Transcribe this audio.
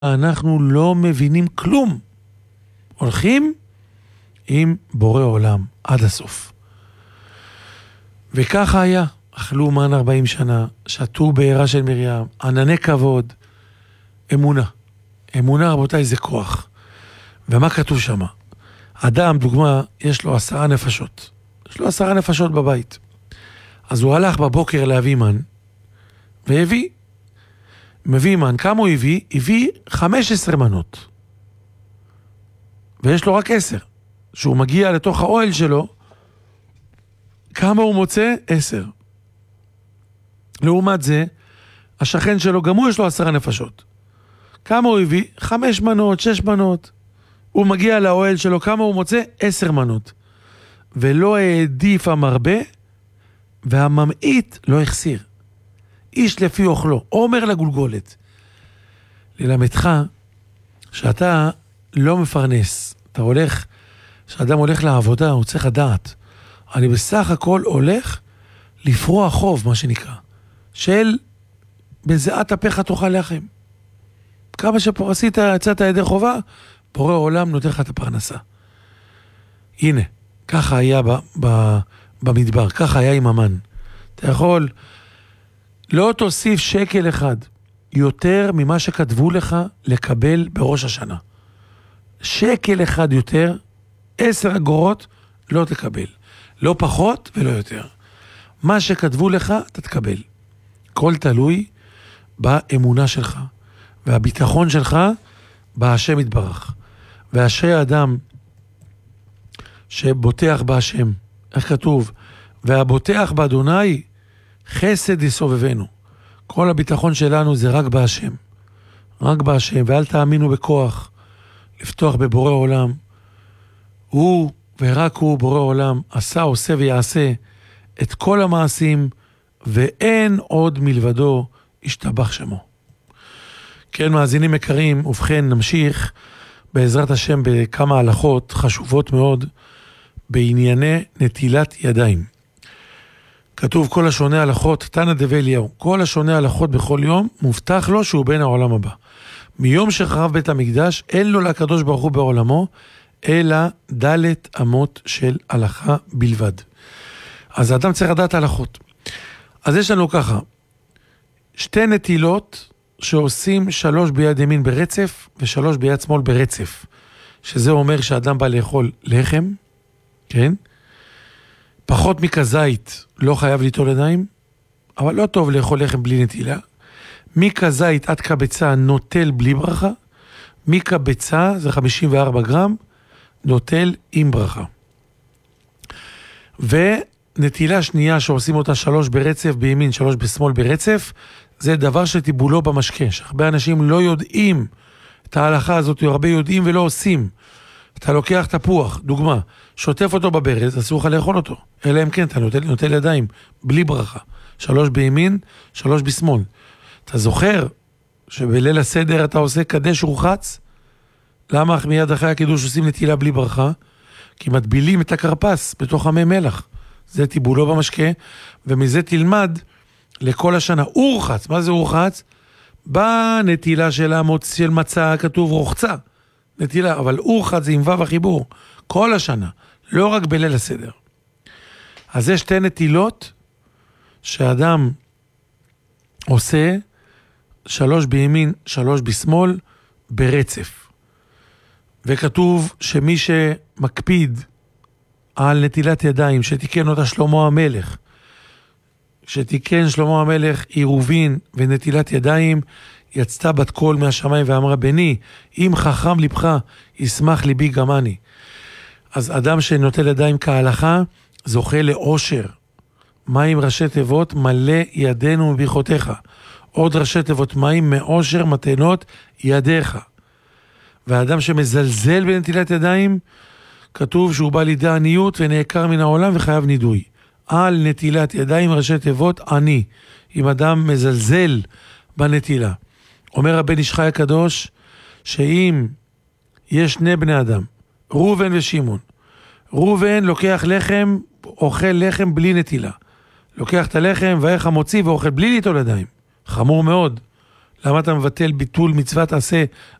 אנחנו לא מבינים כלום. הולכים עם בורא עולם עד הסוף. וככה היה. אכלו מן 40 שנה, שתו בעירה של מרים, ענני כבוד, אמונה. אמונה, רבותיי, זה כוח. ומה כתוב שם? אדם, דוגמה, יש לו 10 נפשות. יש לו 10 נפשות בבית. אז הוא הלך בבוקר להביא מן, והביא. מביא מן. כמה הוא הביא? הביא 15 מנות. ויש לו רק 10. כשהוא מגיע לתוך האוהל שלו, כמה הוא מוצא? 10. לעומת זה, השכן שלו, גם הוא יש לו 10 נפשות. כמה הוא הביא? 5 מנות, 6 מנות. הוא מגיע לאוהל שלו, כמה הוא מוצא? 10 מנות. ולא העדיף המרבה, והממעיט לא החסיר. איש לפי אוכלו, אומר לגולגולת. ללמדך, שאתה לא מפרנס. אתה הולך, כשאדם הולך לעבודה, הוא צריך לדעת. אני בסך הכל הולך לפרוע חוב, מה שנקרא. של בזיעת אפיך תאכל לחם. כמה שפרסית, יצאת ידי חובה, בורא עולם נותן לך את הפרנסה. הנה, ככה היה במדבר, ככה היה עם המן. אתה יכול, לא תוסיף שקל אחד, יותר ממה שכתבו לך לקבל בראש השנה. שקל אחד יותר, 10 אגורות, לא תקבל. לא פחות ולא יותר. מה שכתבו לך, אתה תקבל. כל תלוי באמונה שלך, והביטחון שלך בהשם יתברך. ואשרי האדם שבוטח בהשם, איך כתוב? והבוטח באדוני חסד יסובבנו. כל הביטחון שלנו זה רק בהשם. רק בהשם, ואל תאמינו בכוח. לפתוח בבורא עולם. הוא ורק הוא בורא עולם עשה, עושה ויעשה את כל המעשים, ואין עוד מלבדו ישתבח שמו. כן, מאזינים יקרים, ובכן נמשיך בעזרת השם בכמה הלכות חשובות מאוד בענייני נטילת ידיים. כתוב כל השונה הלכות, תנא דבי אליהו, כל השונה הלכות בכל יום, מובטח לו שהוא בן העולם הבא. מיום שחרב בית המקדש, אין לו לקדוש ברוך הוא בעולמו, אלא דלת אמות של הלכה בלבד. אז האדם צריך לדעת הלכות. אז יש לנו ככה, 2 נטילות שעושים 3 ביד ימין ברצף, ו3 ביד שמאל ברצף. שזה אומר שהאדם בא לאכול לחם, כן? פחות מכזית לא חייב ליטול ידיים, אבל לא טוב לאכול לחם בלי נטילה. מכזית עד קבצה נוטל בלי ברכה, מקבצה זה 54 גרם, נוטל עם ברכה. ונטילה שנייה שעושים אותה 3 ברצף בימין, 3 בשמאל ברצף, זה דבר שטיבולו במשקה, שהרבה אנשים לא יודעים את ההלכה הזאת, הרבה יודעים ולא עושים. אתה לוקח תפוח, דוגמה, שוטף אותו בברז, אסור לך לאכול אותו. אלא אם כן, אתה נוטל ידיים, בלי ברכה. 3 בימין, 3 בשמאל. אתה זוכר שבליל הסדר אתה עושה קדש ורחץ? למה מיד אחרי הקידוש עושים נטילה בלי ברכה? כי מטבילים את הקרפס בתוך המי מלח. זה טיבולו במשקה, ומזה תלמד לכל השנה. ורחץ, מה זה ורחץ? בנטילה של מצה כתוב רוחצה. נטילה, אבל ורחץ זה עם וו החיבור. כל השנה, לא רק בליל הסדר. אז יש 2 נטילות שאדם עושה 3 בימין, 3 בשמאל, ברצף. וכתוב שמי שמקפיד על נטילת ידיים, שתיקן אותה שלמה המלך, שתיקן שלמה המלך עירובין ונטילת ידיים, יצתה בת קול מהשמיים ואמרה, בני, אם חכם לבך, ישמח ליבי גם אני. אז אדם שנוטל ידיים כהלכה, זוכה לאושר. מים ראשי תיבות, מלא ידינו מביחותיך. עוד ראשי תיבות מים, מאושר מתנות ידיך. והאדם שמזלזל בנטילת ידיים, כתוב שהוא בא לידי עניות ונעקר מן העולם וחייב נידוי. על נטילת ידיים ראשי תיבות עני. אם אדם מזלזל בנטילה. אומר הבן איש חי הקדוש, שאם יש 2 בני אדם, ראובן ושמעון, ראובן לוקח לחם, אוכל לחם בלי נטילה. לוקח את הלחם ואיך המוציא ואוכל בלי ליטול ידיים. חמור מאוד. למה אתה מבטל ביטול מצוות עשה